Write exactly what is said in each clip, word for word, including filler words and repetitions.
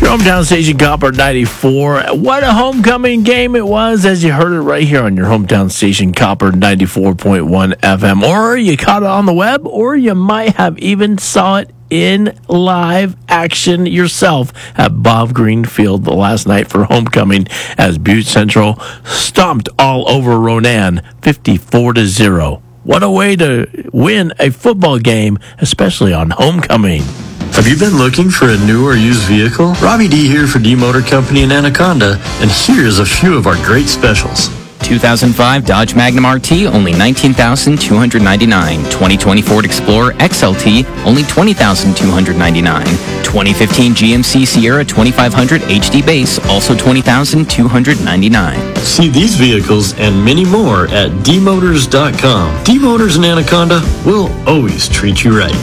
Your hometown station, Copper ninety-four. What a homecoming game it was, as you heard it right here on your hometown station, Copper ninety-four point one F M. Or you caught it on the web, or you might have even saw it in live action yourself at Bob Green Field the last night for homecoming, as Butte Central stomped all over Ronan fifty-four to zero. What a way to win a football game, especially on homecoming. Have you been looking for a new or used vehicle? Robbie D here for D Motor Company in Anaconda, and here's a few of our great specials. two thousand five Dodge Magnum R T, only nineteen thousand two hundred ninety-nine dollars. twenty twenty Ford Explorer X L T, only twenty thousand two hundred ninety-nine dollars. twenty fifteen G M C Sierra twenty-five hundred H D Base, also twenty thousand two hundred ninety-nine dollars. See these vehicles and many more at d motors dot com. D Motors in Anaconda will always treat you right.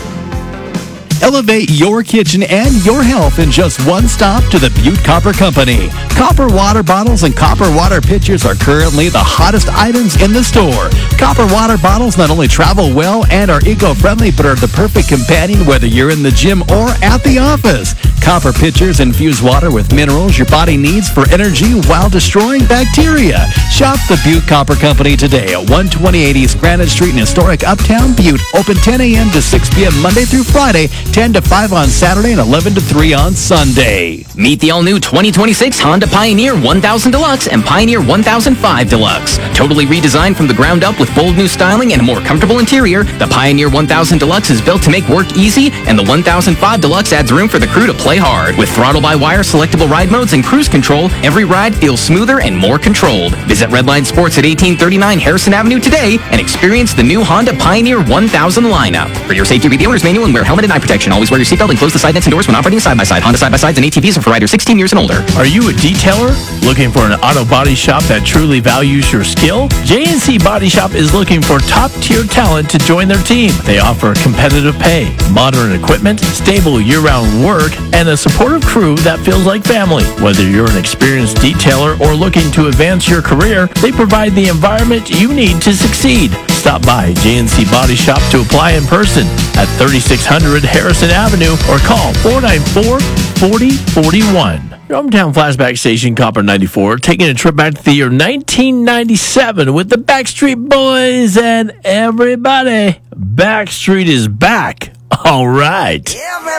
Elevate your kitchen and your health in just one stop to the Butte Copper Company. Copper water bottles and copper water pitchers are currently the hottest items in the store. Copper water bottles not only travel well and are eco-friendly, but are the perfect companion whether you're in the gym or at the office. Copper pitchers infuse water with minerals your body needs for energy while destroying bacteria. Shop the Butte Copper Company today at one twenty-eight East Granite Street in historic Uptown Butte. Open ten a.m. to six p.m. Monday through Friday, ten to five on Saturday, and eleven to three on Sunday. Meet the all-new twenty twenty-six Honda Pioneer one thousand Deluxe and Pioneer one thousand five Deluxe. Totally redesigned from the ground up with bold new styling and a more comfortable interior, the Pioneer one thousand Deluxe is built to make work easy, and the one thousand five Deluxe adds room for the crew to play hard. With throttle-by-wire selectable ride modes and cruise control, every ride feels smoother and more controlled. Visit Redline Sports at eighteen thirty-nine Harrison Avenue today and experience the new Honda Pioneer one thousand lineup. For your safety, read the owner's manual and wear helmet and eye protection. Always wear your seatbelt and close the side nets and doors when operating side-by-side. Honda side-by-sides and A T Vs are for riders sixteen years and older. Are you a detailer looking for an auto body shop that truly values your skill? J and C Body Shop is looking for top-tier talent to join their team. They offer competitive pay, modern equipment, stable year-round work, and a supportive crew that feels like family. Whether you're an experienced detailer or looking to advance your career, they provide the environment you need to succeed. Stop by J and C Body Shop to apply in person at thirty-six hundred Harrison Avenue or call four nine four, four zero four one. Your hometown flashback station, Copper ninety-four, taking a trip back to the year nineteen ninety-seven with the Backstreet Boys and everybody. Backstreet is back. All right.